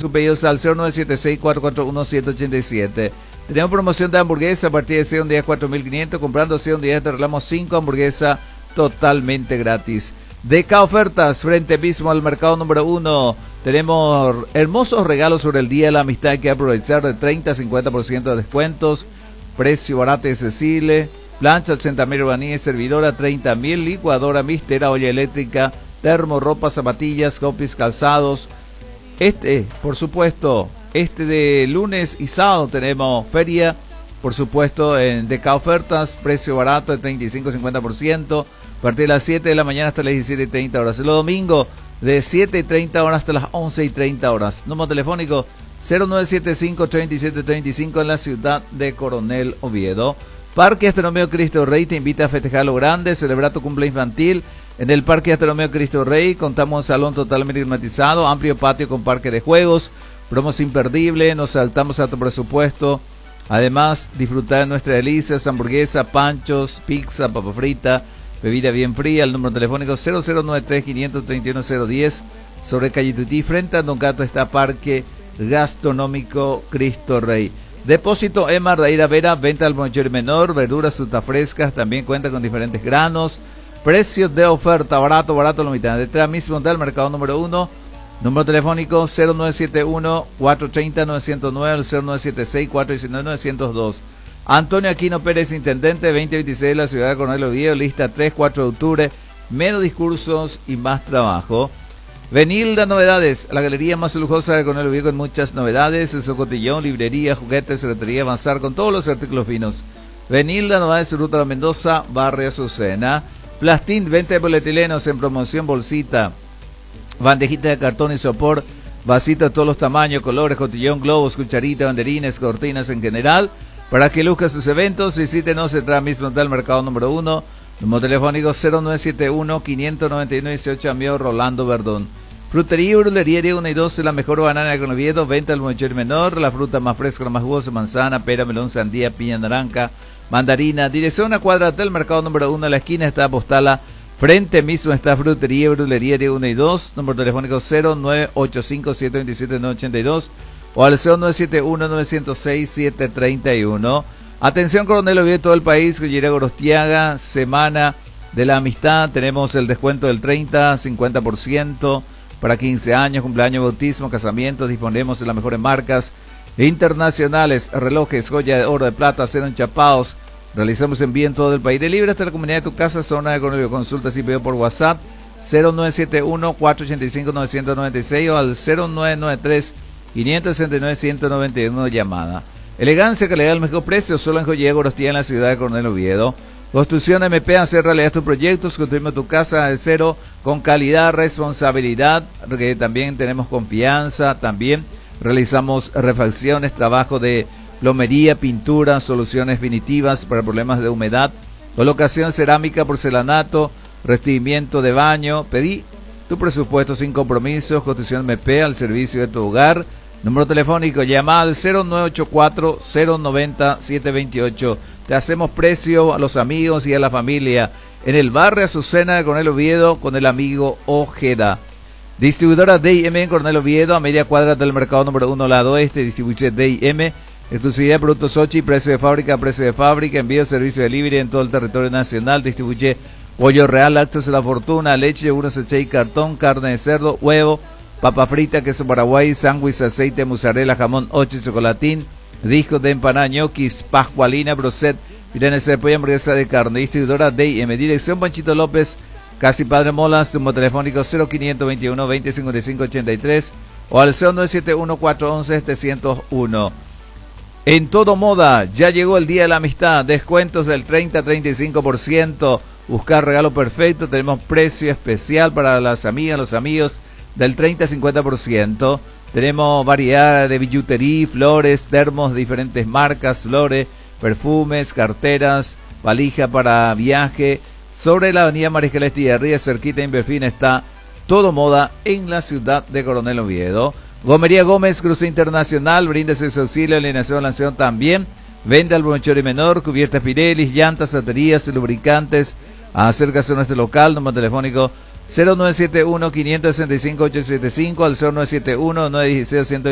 tus pedidos al 0976-441-187. Tenemos promoción de hamburguesa a partir de 100 días 4.500. Comprando 100 días te regalamos 5 hamburguesas totalmente gratis. DK Ofertas, frente mismo al mercado número 1. Tenemos hermosos regalos sobre el Día de la Amistad que aprovechar de 30 a 50% de descuentos. Precio barato y accesible. Plancha 80.000 urbaníes, servidora 30.000, licuadora mixtera, olla eléctrica, termo, ropa, zapatillas, copies, calzados. Por supuesto, de lunes y sábado tenemos feria, por supuesto, en DK Ofertas, precio barato de 35-50%, a partir de las 7 de la mañana hasta las 17:30 horas. El domingo, de 7:30 horas hasta las 11:30 horas. Número telefónico 0975-3735 en la ciudad de Coronel Oviedo. Parque Astronómico Cristo Rey te invita a festejar lo grande, celebrar tu cumpleaños infantil. En el Parque Astronómico Cristo Rey contamos con un salón totalmente climatizado, amplio patio con parque de juegos, promos imperdibles, nos saltamos a tu presupuesto. Además, disfrutar de nuestras delicias, hamburguesa, panchos, pizza, papa frita, bebida bien fría. El número telefónico 0093-531-010 sobre calle Tutí, frente a Don Gato está Parque Gastronómico Cristo Rey. Depósito Emar de Ira Vera, venta al mayor y menor, verduras, frutas frescas, también cuenta con diferentes granos. Precios de oferta, barato, lo mitad. Detrás mismo del mercado número 1. Número telefónico 0971-430-909 al 0976-419-902. Antonio Aquino Pérez, intendente 2026 de la ciudad de Coronel Oviedo, lista 3-4 de octubre, menos discursos y más trabajo. Venilda Novedades, la galería más lujosa de Coronel Oviedo con muchas novedades, su cotillón, librería, juguetes, ferretería, avanzar con todos los artículos finos. Venilda Novedades, Ruta La Mendoza, Barrio Azucena. Plastín, venta de polietilenos en promoción, bolsita, bandejita de cartón y sopor, vasitos de todos los tamaños, colores, cotillón, globos, cucharita, banderines, cortinas en general. Para que luzca sus eventos, visítenos detrás mismo del mercado número 1. Número telefónico 0971-591-18, amigo Rolando Verdón. Frutería y brulería de 1 y 2, la mejor banana con Oviedo, venta al mayor menor, la fruta más fresca, la más jugosa, manzana, pera, melón, sandía, piña, naranja, mandarina. Dirección a cuadra del mercado número 1, a la esquina está Postala, frente mismo está Frutería y brulería de 1 y 2, número telefónico 0985-727-982 o al 0971-906-731. Atención Coronel Oviedo, todo el país, Guillermo Gorostiaga, Semana de la Amistad, tenemos el descuento del 30-50% para 15 años, cumpleaños, bautismo, casamientos, disponemos de las mejores marcas internacionales, relojes, joya de oro, de plata, acero enchapados, realizamos envío en todo el país, de libre hasta la comunidad de tu casa, zona de Coronel Oviedo, consultas y pedido por WhatsApp 0971-485-996 o al 0993-569-191 llamada. Elegancia, calidad al mejor precio, solo en Joyería Gorostiaga en la ciudad de Coronel Oviedo. Construcción MP, hacer realidad tus proyectos, construimos tu casa de cero con calidad, responsabilidad, que también tenemos confianza, también realizamos refacciones, trabajo de plomería, pintura, soluciones definitivas para problemas de humedad, colocación cerámica, porcelanato, revestimiento de baño. Pedí tu presupuesto sin compromisos, construcción MP al servicio de tu hogar. Número telefónico, llama al 0984-090-728. Te hacemos precio a los amigos y a la familia. En el barrio Azucena de Coronel Oviedo con el amigo Ojeda. Distribuidora D&M en Coronel Oviedo, a media cuadra del mercado número 1, lado este. Distribuye D&M, exclusividad de productos Sochi, precio de fábrica, envío, servicio de delivery en todo el territorio nacional. Distribuye pollo real, lácteos de la fortuna, leche, yogur, leche y cartón, carne de cerdo, huevo, papa frita, queso paraguay, sándwich, aceite, mozzarella, jamón, ocho, chocolatín, discos de empanada, ñoquis, pascualina, broset, milanesa de pollo, hamburguesa de carne. Distribuidora D&M, dirección Panchito López, casi Padre Molas, número telefónico 0521-2055-83 o al 0971-411-701. En Todo Moda, ya llegó el Día de la Amistad, descuentos del 30-35%, buscar regalo perfecto, tenemos precio especial para las amigas, los amigos, del 30-50%, tenemos variedad de billutería, flores, termos de diferentes marcas, flores, perfumes, carteras, valija para viaje. Sobre la avenida Mariscal Estigarribia, cerquita de Inverfina, está Todo Moda en la ciudad de Coronel Oviedo. Gomería Gómez, cruce internacional, brinda servicio de auxilio, alineación, lanción también. Vende al bonchero y menor, cubiertas Pirelli, llantas, baterías, lubricantes. Acércase a nuestro local, número telefónico 0971-565-875 al 0971-916-100.